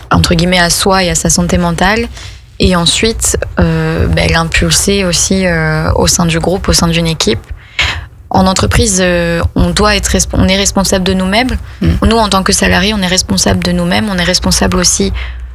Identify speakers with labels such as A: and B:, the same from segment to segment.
A: entre guillemets à soi et à sa santé mentale. Et ensuite, l'impulser aussi au sein du groupe, au sein d'une équipe. En entreprise, on est responsable de nous-mêmes. Nous, en tant que salariés, on est responsable de nous-mêmes. On est responsable aussi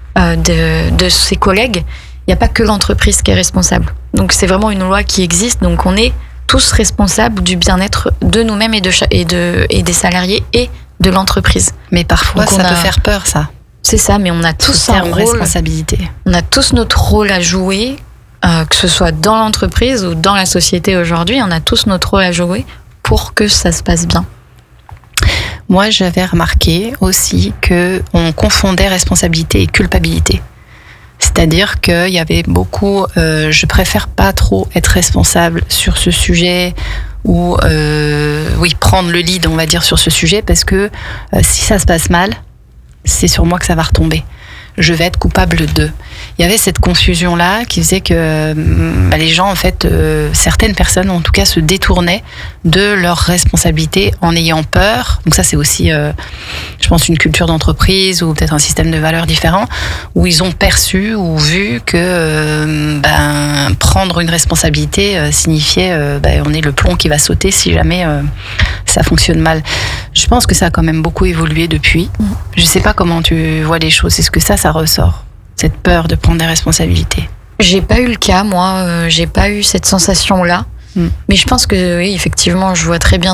A: de ses collègues. Il n'y a pas que l'entreprise qui est responsable. Donc, c'est vraiment une loi qui existe. Donc, on est tous responsables du bien-être de nous-mêmes et des salariés et de l'entreprise.
B: Mais parfois, ça peut faire peur, ça.
A: C'est ça, mais on a tous un rôle.
B: Responsabilité.
A: On a tous notre rôle à jouer, que ce soit dans l'entreprise ou dans la société aujourd'hui. On a tous notre rôle à jouer pour que ça se passe bien.
B: Moi, j'avais remarqué aussi qu'on confondait responsabilité et culpabilité. C'est-à-dire qu'il y avait beaucoup... je préfère pas trop être responsable sur ce sujet ou prendre le lead, on va dire, sur ce sujet, parce que si ça se passe mal, c'est sur moi que ça va retomber. Je vais être coupable d'eux. Il y avait cette confusion-là qui faisait que les gens, en fait, certaines personnes, en tout cas, se détournaient de leurs responsabilités en ayant peur. Donc ça, c'est aussi, je pense, une culture d'entreprise ou peut-être un système de valeurs différent, où ils ont perçu ou vu que prendre une responsabilité signifiait on est le plomb qui va sauter si jamais ça fonctionne mal. Je pense que ça a quand même beaucoup évolué depuis. Je ne sais pas comment tu vois les choses. Est-ce que ça ressort, cette peur de prendre des responsabilités?
A: J'ai pas eu le cas, moi. J'ai pas eu cette sensation-là. Mais je pense que, oui, effectivement, je vois très bien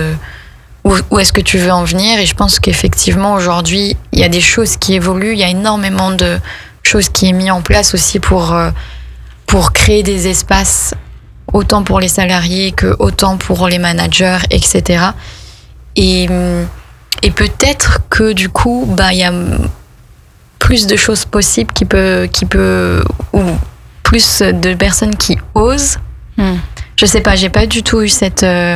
A: où est-ce que tu veux en venir. Et je pense qu'effectivement, aujourd'hui, il y a des choses qui évoluent. Il y a énormément de choses qui est mis en place aussi pour créer des espaces, autant pour les salariés que autant pour les managers, etc. Et peut-être que, du coup, il y a plus de choses possibles ou plus de personnes qui osent. Je sais pas, j'ai pas du tout eu ce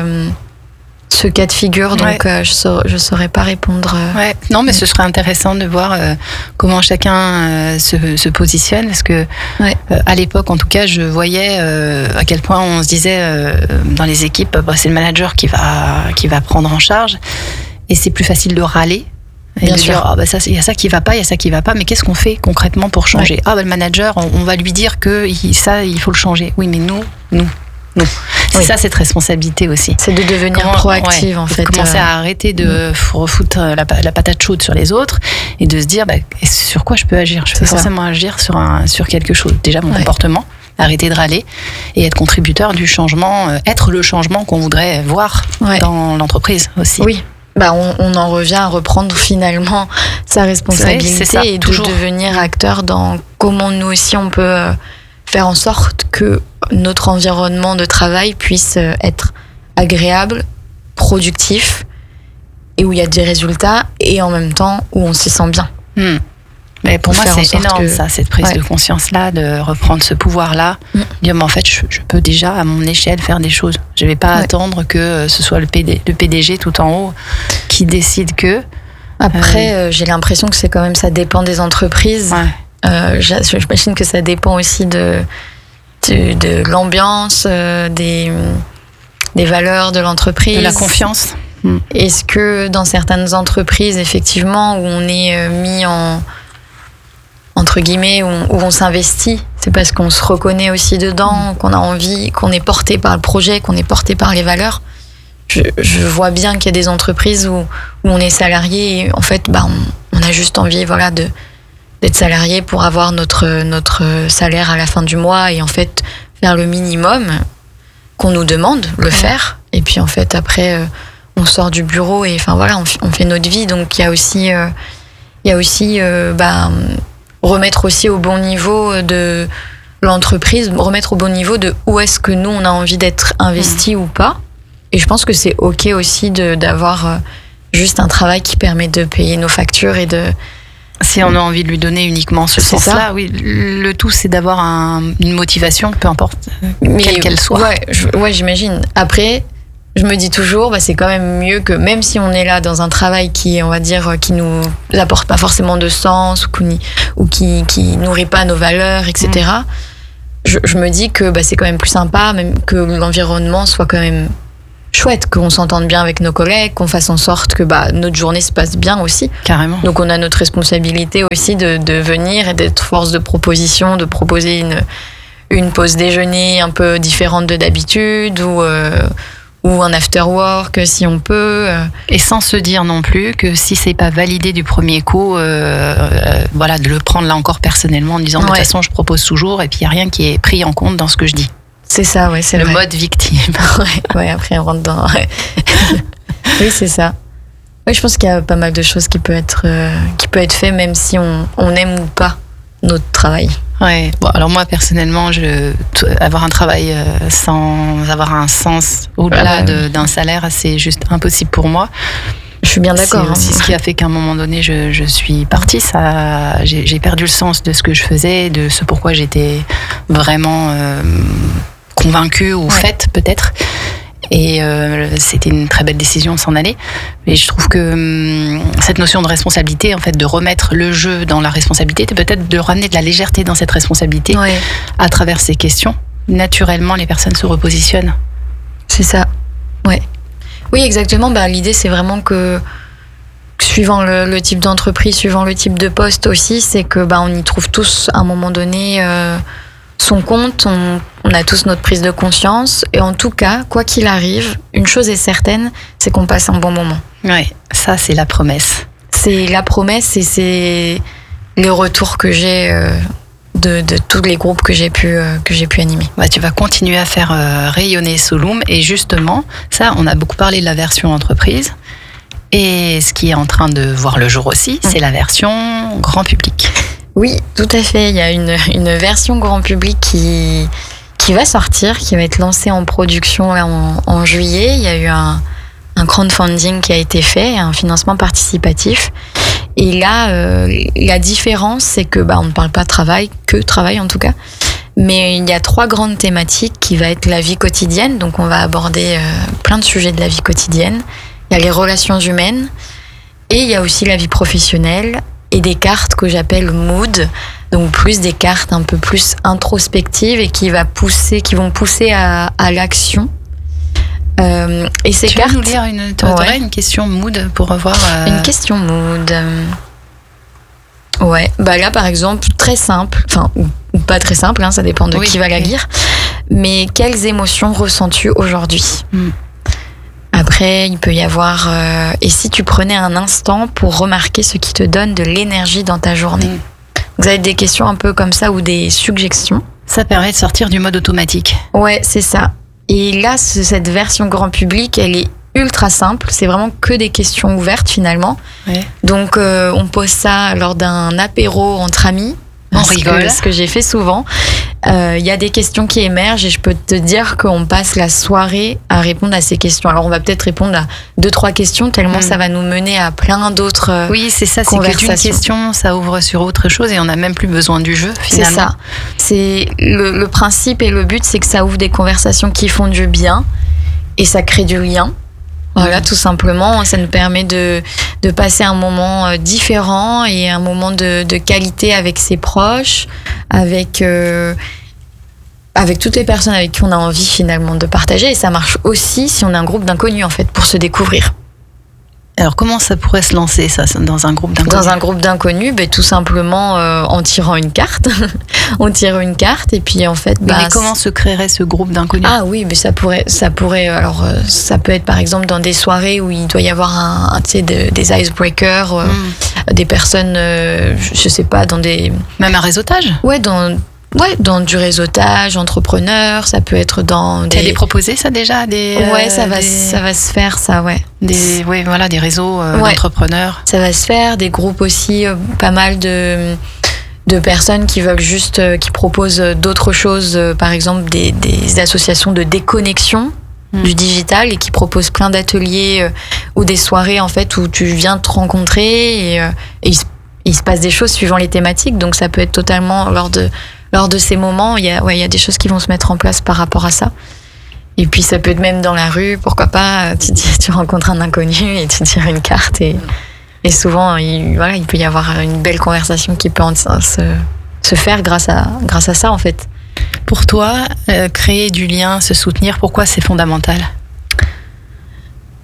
A: cas de figure, donc je saurais pas répondre.
B: Ouais. Non, mais ce serait intéressant de voir comment chacun se positionne, parce que à l'époque, en tout cas, je voyais à quel point on se disait dans les équipes, c'est le manager qui va prendre en charge, et c'est plus facile de râler. Et bien de sûr. Dire, il y a ça qui va pas, mais qu'est-ce qu'on fait concrètement pour changer? Le manager, on va lui dire que il faut le changer. Oui, mais nous. C'est ça, cette responsabilité aussi.
A: C'est de devenir proactive, en fait.
B: Commencer à arrêter de refoutre la patate chaude sur les autres et de se dire, sur quoi je peux agir? Je peux forcément agir sur quelque chose. Déjà, mon comportement, arrêter de râler et être contributeur du changement, être le changement qu'on voudrait voir dans l'entreprise aussi.
A: Oui. On en revient à reprendre finalement sa responsabilité et de devenir acteur dans comment nous aussi on peut faire en sorte que notre environnement de travail puisse être agréable, productif et où il y a des résultats et en même temps où on s'y sent bien.
B: Mais pour moi, c'est énorme, cette prise de conscience-là, de reprendre ce pouvoir-là. Dire, mais en fait, je peux déjà, à mon échelle, faire des choses. Je ne vais pas attendre que ce soit le PDG tout en haut qui décide que...
A: Après, j'ai l'impression que c'est quand même, ça dépend des entreprises. J'imagine que ça dépend aussi de l'ambiance, des valeurs de l'entreprise. De
B: la confiance.
A: Est-ce que dans certaines entreprises, effectivement, où on est mis entre guillemets, où on s'investit, c'est parce qu'on se reconnaît aussi dedans, qu'on a envie, qu'on est porté par le projet, qu'on est porté par les valeurs. Je vois bien qu'il y a des entreprises où on est salarié et en fait, on a juste envie, d'être salarié pour avoir notre salaire à la fin du mois et en fait faire le minimum qu'on nous demande, le faire. Et puis en fait, après, on sort du bureau et on fait notre vie. Donc il y a aussi remettre aussi au bon niveau de l'entreprise, remettre au bon niveau de où est-ce que nous, on a envie d'être investi ou pas. Et je pense que c'est OK aussi d'avoir juste un travail qui permet de payer nos factures et de...
B: Si on a envie de lui donner uniquement ce sens-là, oui, le tout, c'est d'avoir une motivation, peu importe quelle qu'elle soit.
A: Ouais, j'imagine. Après, je me dis toujours, c'est quand même mieux que, même si on est là dans un travail qui, on va dire, qui nous apporte pas forcément de sens ou qui nourrit pas nos valeurs, etc. Je me dis que c'est quand même plus sympa, même que l'environnement soit quand même chouette, qu'on s'entende bien avec nos collègues, qu'on fasse en sorte que notre journée se passe bien aussi.
B: Carrément.
A: Donc on a notre responsabilité aussi de venir et d'être force de proposition, de proposer une pause déjeuner un peu différente de d'habitude ou un after work si on peut.
B: Et sans se dire non plus que si c'est pas validé du premier coup, de le prendre là encore personnellement en disant de toute façon je propose toujours et puis il n'y a rien qui est pris en compte dans ce que je dis.
A: C'est ça, ouais, c'est
B: le
A: vrai.
B: mode victime.
A: ouais, après on rentre dans. Oui, c'est ça. Oui, je pense qu'il y a pas mal de choses qui peut être fait même si on aime ou pas notre travail.
B: Ouais. Bon, alors moi personnellement, avoir un travail sans avoir un sens au-delà d'un salaire, c'est juste impossible pour moi.
A: Je suis bien d'accord.
B: C'est aussi ce qui a fait qu'à un moment donné, je suis partie. J'ai perdu le sens de ce que je faisais, de ce pourquoi j'étais vraiment convaincue ou faite peut-être. Et c'était une très belle décision de s'en aller. Mais je trouve que cette notion de responsabilité, en fait, de remettre le jeu dans la responsabilité, c'est peut-être de ramener de la légèreté dans cette responsabilité à travers ces questions. Naturellement, les personnes se repositionnent.
A: C'est ça. Ouais. Oui, exactement. L'idée, c'est vraiment que suivant le type d'entreprise, suivant le type de poste aussi, c'est que on y trouve tous à un moment donné son compte, on a tous notre prise de conscience et en tout cas, quoi qu'il arrive, une chose est certaine, c'est qu'on passe un bon moment.
B: Ouais, ça c'est la promesse.
A: C'est la promesse et c'est les retours que j'ai de tous les groupes que j'ai pu animer.
B: Tu vas continuer à faire rayonner Solum et justement, ça on a beaucoup parlé de la version entreprise et ce qui est en train de voir le jour aussi, c'est la version grand public.
A: Oui, tout à fait. Il y a une version grand public qui va sortir, qui va être lancée en production là, en juillet. Il y a eu un crowdfunding qui a été fait, un financement participatif. Et là, la différence, c'est que on ne parle pas travail en tout cas. Mais il y a 3 grandes thématiques qui va être la vie quotidienne. Donc on va aborder plein de sujets de la vie quotidienne. Il y a les relations humaines et il y a aussi la vie professionnelle. Et des cartes que j'appelle mood, donc plus des cartes un peu plus introspectives et qui vont pousser à l'action. Et ces cartes.
B: Tu veux nous lire une question mood pour revoir
A: Une question mood. Ouais, là par exemple, très simple, enfin ou pas très simple, ça dépend de qui va la lire. Mais quelles émotions ressens-tu aujourd'hui ? Après, il peut y avoir et si tu prenais un instant pour remarquer ce qui te donne de l'énergie dans ta journée. Vous avez des questions un peu comme ça ou des suggestions.
B: Ça permet de sortir du mode automatique.
A: Ouais, c'est ça. Et là, cette version grand public, elle est ultra simple. C'est vraiment que des questions ouvertes finalement. Ouais. Donc, on pose ça lors d'un apéro entre amis.
B: On rigole.
A: Ce que j'ai fait souvent. Il y a des questions qui émergent et je peux te dire qu'on passe la soirée à répondre à ces questions. Alors on va peut-être répondre à 2-3 questions tellement ça va nous mener à plein d'autres
B: Oui, c'est ça, c'est que d'une question, ça ouvre sur autre chose et on n'a même plus besoin du jeu finalement.
A: C'est ça. C'est le principe et le but, c'est que ça ouvre des conversations qui font du bien et ça crée du lien. Voilà, tout simplement, ça nous permet de passer un moment différent et un moment de qualité avec ses proches, avec toutes les personnes avec qui on a envie finalement de partager. Et ça marche aussi si on est un groupe d'inconnus en fait, pour se découvrir.
B: Alors comment ça pourrait se lancer ça dans un groupe d'inconnus ? Dans
A: un groupe d'inconnus, tout simplement en tirant une carte. On tire une carte et puis en fait...
B: mais comment se créerait ce groupe d'inconnus ?
A: Ah oui, mais ça pourrait alors ça peut être par exemple dans des soirées où il doit y avoir des icebreakers, des personnes, je sais pas, dans des...
B: Même un réseautage ?
A: Ouais, dans du réseautage, entrepreneur, ça peut être dans des...
B: T'as les proposé ça déjà
A: ça va se faire ça, ouais.
B: Des réseaux d'entrepreneurs.
A: Ça va se faire, des groupes aussi, pas mal de personnes qui veulent juste, qui proposent d'autres choses, par exemple des associations de déconnexion du digital et qui proposent plein d'ateliers ou des soirées en fait où tu viens te rencontrer et il se passe des choses suivant les thématiques, donc ça peut être totalement lors de ces moments, il y a des choses qui vont se mettre en place par rapport à ça. Et puis ça peut être même dans la rue, pourquoi pas, tu rencontres un inconnu et tu tires une carte et souvent il peut y avoir une belle conversation qui peut se faire grâce à ça en fait.
B: Pour toi, créer du lien, se soutenir, pourquoi c'est fondamental ?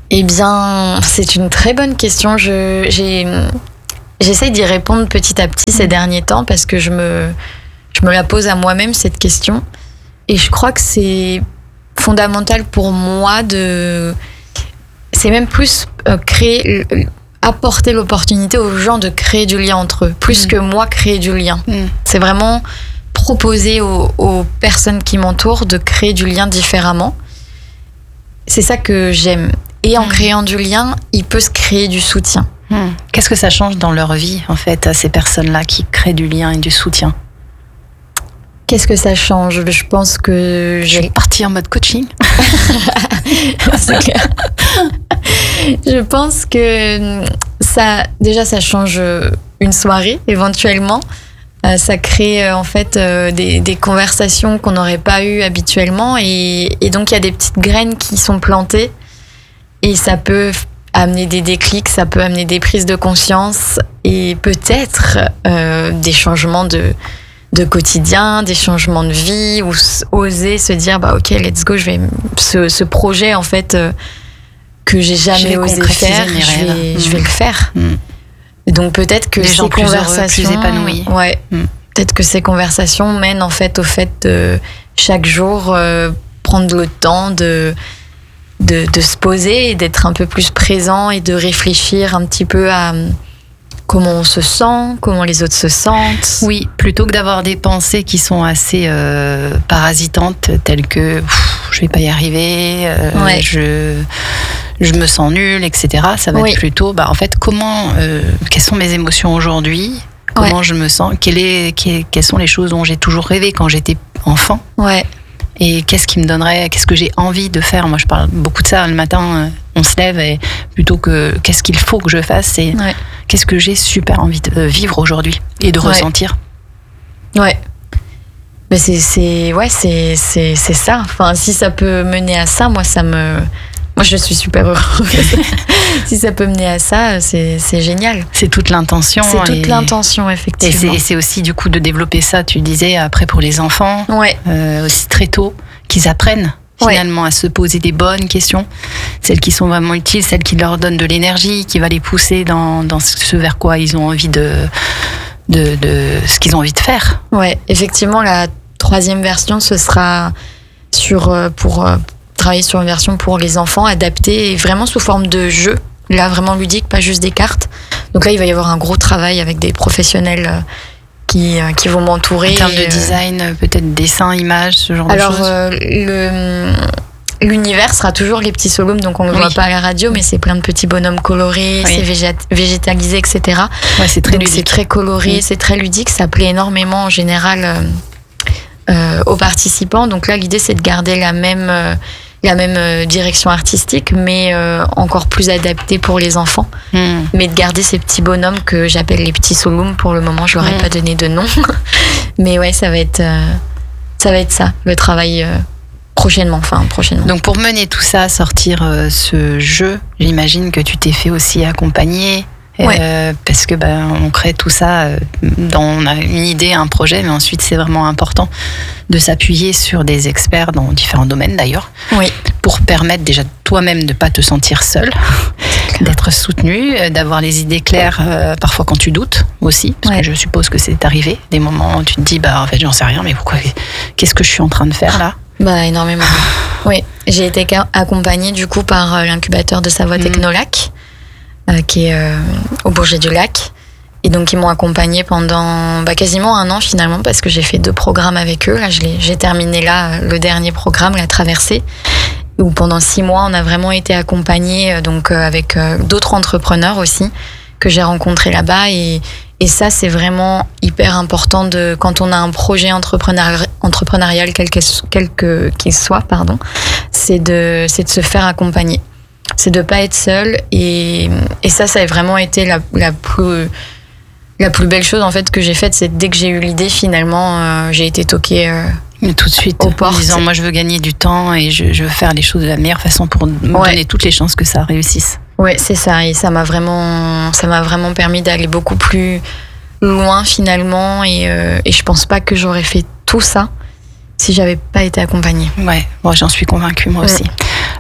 A: Eh bien, c'est une très bonne question. J'essaye d'y répondre petit à petit ces derniers temps parce que je me la pose à moi-même, cette question. Et je crois que c'est fondamental pour moi c'est même plus apporter l'opportunité aux gens de créer du lien entre eux, plus que moi créer du lien. C'est vraiment proposer aux personnes qui m'entourent de créer du lien différemment. C'est ça que j'aime. Et en créant du lien, il peut se créer du soutien.
B: Qu'est-ce que ça change dans leur vie, en fait, à ces personnes-là qui créent du lien et du soutien?
A: Qu'est-ce que ça change? Je pense que
B: je vais partir en mode coaching.
A: C'est clair. Je pense que ça change une soirée éventuellement. Ça crée en fait des conversations qu'on n'aurait pas eues habituellement et donc il y a des petites graines qui sont plantées et ça peut amener des déclics, ça peut amener des prises de conscience et peut-être des changements de quotidien, des changements de vie, ou oser se dire ok, let's go, je vais ce projet en fait que j'ai jamais osé faire, je vais le faire. Et donc peut-être que ces conversations
B: plus épanouies.
A: Peut-être que ces conversations mènent en fait au fait de chaque jour prendre le temps de se poser et d'être un peu plus présent et de réfléchir un petit peu à comment on se sent, comment les autres se sentent.
B: Oui, plutôt que d'avoir des pensées qui sont assez parasitantes, telles que je vais pas y arriver, je me sens nulle, etc. Ça va être plutôt, en fait, quelles sont mes émotions aujourd'hui, comment je me sens, quelles sont les choses dont j'ai toujours rêvé quand j'étais enfant. Et qu'est-ce que j'ai envie de faire. Moi, je parle beaucoup de ça le matin. On se lève et plutôt que qu'est-ce qu'il faut que je fasse, c'est qu'est-ce que j'ai super envie de vivre aujourd'hui et de ressentir.
A: Mais c'est ça. Enfin, si ça peut mener à ça, moi, je suis super heureuse. Si ça peut mener à ça, c'est génial.
B: C'est toute l'intention.
A: C'est toute l'intention, effectivement.
B: Et c'est aussi, du coup, de développer ça, tu disais, après pour les enfants, aussi très tôt, qu'ils apprennent finalement à se poser des bonnes questions, celles qui sont vraiment utiles, celles qui leur donnent de l'énergie, qui va les pousser dans ce vers quoi ils ont envie de ce qu'ils ont envie de faire.
A: Effectivement, la 3e version, ce sera pour travailler sur une version pour les enfants adaptée et vraiment sous forme de jeu, là vraiment ludique, pas juste des cartes. Donc là il va y avoir un gros travail avec des professionnels qui vont m'entourer.
B: En termes de design, peut-être dessin, image, ce genre de choses. Alors
A: l'univers sera toujours les petits solums, donc on ne le voit pas à la radio, mais c'est plein de petits bonhommes colorés, c'est végétalisé, etc.
B: C'est très ludique.
A: C'est très coloré, c'est très ludique, ça plaît énormément en général aux participants. Donc là l'idée c'est de garder la même direction artistique, mais encore plus adaptée pour les enfants. Mais de garder ces petits bonhommes que j'appelle les petits solums. Pour le moment, je leur ai pas donné de nom. Mais ça va être ça, le travail prochainement.
B: Donc pour mener tout ça, sortir ce jeu, j'imagine que tu t'es fait aussi accompagner. Parce que on crée tout ça, on a une idée, un projet, mais ensuite c'est vraiment important de s'appuyer sur des experts dans différents domaines d'ailleurs, pour permettre déjà toi-même de ne pas te sentir seul, d'être soutenu, d'avoir les idées claires parfois quand tu doutes aussi, parce que je suppose que c'est arrivé des moments où tu te dis en fait j'en sais rien, mais qu'est-ce que je suis en train de faire là?
A: Énormément. J'ai été accompagnée du coup par l'incubateur de Savoie Technolac, qui est au Bourget-du-Lac. Et donc, ils m'ont accompagnée pendant quasiment 1 an finalement, parce que j'ai fait 2 programmes avec eux. Là, j'ai terminé le dernier programme, la traversée, où pendant 6 mois, on a vraiment été accompagnés avec d'autres entrepreneurs aussi, que j'ai rencontrés là-bas. Et ça, c'est vraiment hyper important quand on a un projet entrepreneurial, quel qu'il soit, c'est de se faire accompagner. C'est de pas être seul, et ça a vraiment été la plus belle chose en fait que j'ai faite. C'est dès que j'ai eu l'idée, finalement j'ai été toquée
B: tout de suite
A: aux portes,
B: en disant moi je veux gagner du temps et je veux faire les choses de la meilleure façon pour me donner toutes les chances que ça réussisse.
A: C'est ça, et ça m'a vraiment permis d'aller beaucoup plus loin finalement, et je pense pas que j'aurais fait tout ça si j'avais pas été accompagnée.
B: Moi j'en suis convaincue, moi aussi.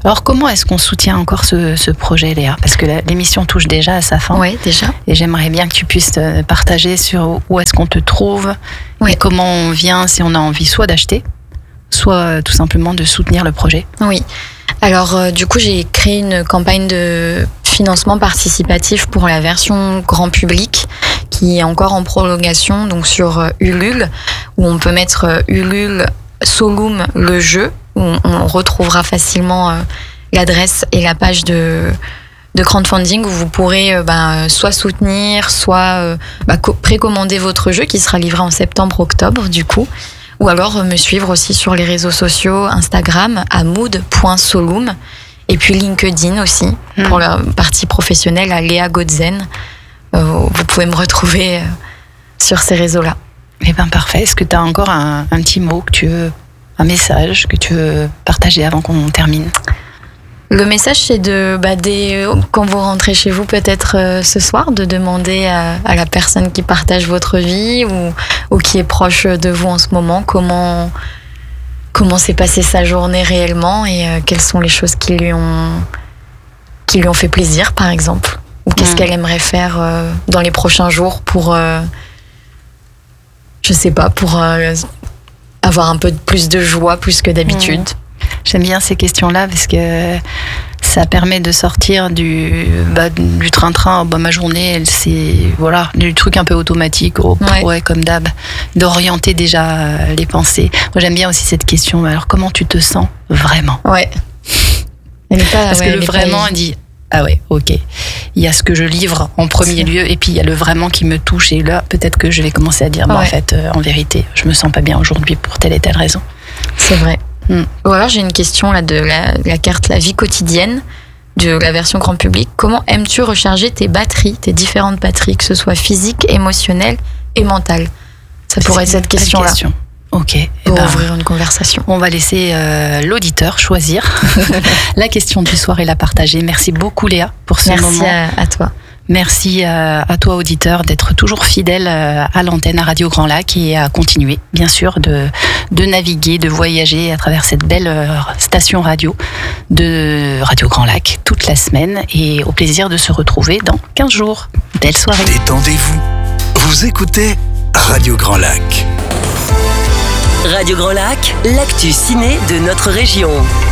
B: Alors, comment est-ce qu'on soutient encore ce projet, Léa ? Parce que l'émission touche déjà à sa fin.
A: Oui, déjà.
B: Et j'aimerais bien que tu puisses partager sur où est-ce qu'on te trouve et comment on vient si on a envie soit d'acheter, soit tout simplement de soutenir le projet.
A: Oui. Alors, du coup, j'ai créé une campagne de financement participatif pour la version grand public qui est encore en prolongation, donc sur Ulule, où on peut mettre Ulule Solum le jeu, où on retrouvera facilement l'adresse et la page de crowdfunding où vous pourrez soit soutenir, soit précommander votre jeu qui sera livré en septembre-octobre du coup, ou alors me suivre aussi sur les réseaux sociaux, Instagram à mood.solum et puis LinkedIn aussi pour la partie professionnelle à Léa Godzen. Vous pouvez me retrouver sur ces réseaux-là.
B: Eh bien, parfait. Est-ce que tu as encore un petit mot un message que tu veux partager avant qu'on termine ?
A: Le message, c'est quand vous rentrez chez vous, peut-être ce soir, de demander à la personne qui partage votre vie ou qui est proche de vous en ce moment comment s'est passée sa journée réellement et quelles sont les choses qui lui ont fait plaisir, par exemple. Ou qu'est-ce qu'elle aimerait faire dans les prochains jours pour, pour avoir un peu plus de joie plus que d'habitude.
B: J'aime bien ces questions-là parce que ça permet de sortir du train-train. Ma journée, du truc un peu automatique, comme d'hab, d'orienter déjà les pensées. Moi, j'aime bien aussi cette question. Alors, comment tu te sens vraiment ?
A: Ouais.
B: Parce que le vraiment, elle dit. Ah ouais, ok. Il y a ce que je livre en premier lieu, et puis il y a le vraiment qui me touche. Et là, peut-être que je vais commencer à dire, en fait, en vérité, je me sens pas bien aujourd'hui pour telle et telle raison.
A: C'est vrai. Ou alors j'ai une question là de la carte La vie quotidienne de la version grand public. Comment aimes-tu recharger tes différentes batteries, que ce soit physiques, émotionnelles et mentales ? Ça pourrait être cette question-là.
B: Ok.
A: Pour ouvrir une conversation.
B: On va laisser l'auditeur choisir la question du soir et la partager. Merci beaucoup Léa pour ce moment.
A: Merci à toi.
B: Merci à toi auditeur d'être toujours fidèle à l'antenne à Radio Grand Lac et à continuer bien sûr de naviguer, de voyager à travers cette belle station radio de Radio Grand Lac toute la semaine et au plaisir de se retrouver dans 15 jours. Belle soirée.
C: Détendez-vous. Vous écoutez Radio Grand Lac.
D: Radio Grand Lac, l'actu ciné de notre région.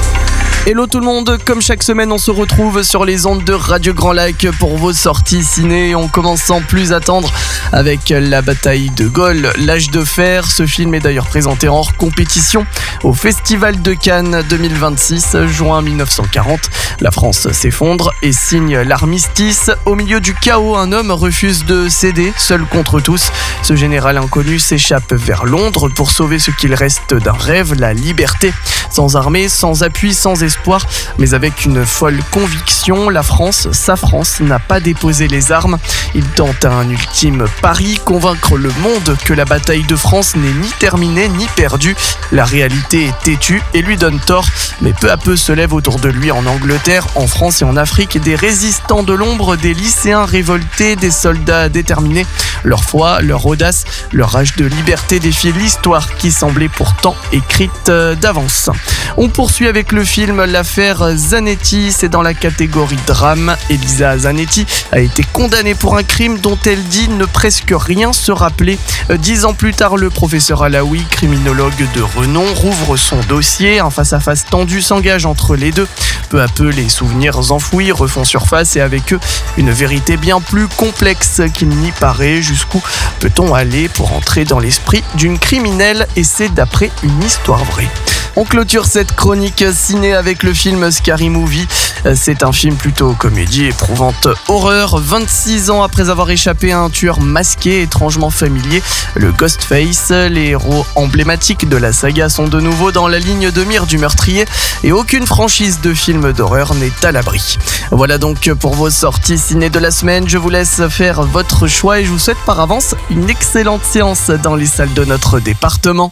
E: Hello tout le monde, comme chaque semaine on se retrouve sur les ondes de Radio Grand Lac pour vos sorties ciné. On commence sans plus attendre avec La bataille de Gaulle, l'âge de fer. Ce film est d'ailleurs présenté hors compétition au Festival de Cannes 2026, juin 1940. La France s'effondre et signe l'armistice. Au milieu du chaos, un homme refuse de céder, seul contre tous. Ce général inconnu s'échappe vers Londres pour sauver ce qu'il reste d'un rêve, la liberté. Sans armée, sans appui, sans espoir, mais avec une folle conviction, la France, sa France, n'a pas déposé les armes. Il tente un ultime pari, convaincre le monde que la bataille de France n'est ni terminée ni perdue. La réalité est têtue et lui donne tort, mais peu à peu se lèvent autour de lui en Angleterre, en France et en Afrique des résistants de l'ombre, des lycéens révoltés, des soldats déterminés. Leur foi, leur audace, leur rage de liberté défient l'histoire qui semblait pourtant écrite d'avance. On poursuit avec le film L'affaire Zanetti, c'est dans la catégorie drame. Elisa Zanetti a été condamnée pour un crime dont elle dit ne presque rien se rappeler. 10 ans plus tard, le professeur Alaoui, criminologue de renom, rouvre son dossier. Un face-à-face tendu s'engage entre les deux. Peu à peu, les souvenirs enfouis refont surface et avec eux, une vérité bien plus complexe qu'il n'y paraît. Jusqu'où peut-on aller pour entrer dans l'esprit d'une criminelle? Et c'est d'après une histoire vraie. On clôture cette chronique ciné avec le film Scary Movie. C'est un film plutôt comédie, éprouvante horreur. 26 ans après avoir échappé à un tueur masqué étrangement familier, le Ghostface, les héros emblématiques de la saga sont de nouveau dans la ligne de mire du meurtrier et aucune franchise de film d'horreur n'est à l'abri. Voilà donc pour vos sorties ciné de la semaine. Je vous laisse faire votre choix et je vous souhaite par avance une excellente séance dans les salles de notre département.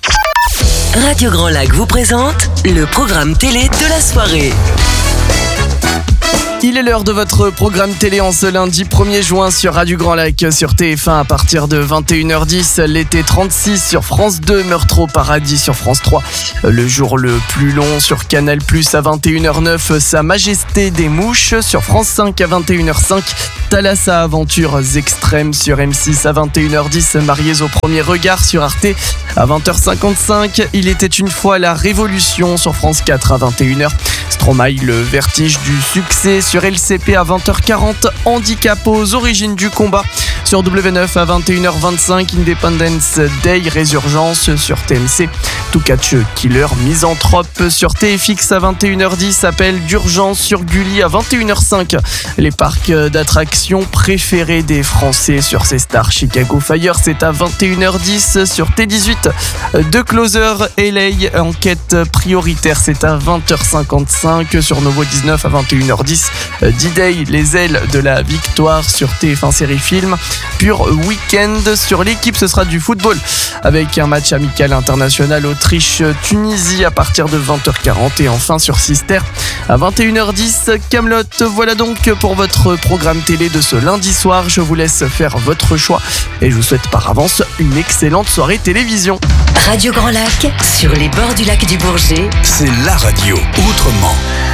D: Radio Grand Lac vous présente le programme télé de la soirée.
E: Il est l'heure de votre programme télé en ce lundi 1er juin sur Radio Grand Lac, sur TF1 à partir de 21h10, l'été 36 sur France 2, Meurtre au paradis sur France 3, le jour le plus long sur Canal+ à 21h09, Sa Majesté des mouches sur France 5 à 21h05, Thalassa Aventures extrêmes sur M6 à 21h10, Mariés au premier regard sur Arte à 20h55, Il était une fois la Révolution sur France 4 à 21h, Stromae, le vertige du succès sur LCP à 20h40, Handicap aux origines du combat sur W9 à 21h25, Independence Day, Résurgence sur TMC, To Catch a Killer, Misanthrope sur TFX à 21h10, Appel d'urgence sur Gulli à 21h05, les parcs d'attractions préférés des Français sur ces stars, Chicago Fire c'est à 21h10, sur T18 The Closer, LA Enquête prioritaire c'est à 20h55, sur Novo 19 à 21h10, D-Day, Les ailes de la victoire sur TF1 Série Film, Pur Weekend sur l'équipe, ce sera du football avec un match amical international Autriche-Tunisie à partir de 20h40 et enfin sur Sister à 21h10, Kaamelott. Voilà donc pour votre programme télé de ce lundi soir, je vous laisse faire votre choix et je vous souhaite par avance une excellente soirée télévision.
D: Radio Grand Lac, sur les bords du lac du Bourget,
C: C'est la radio autrement.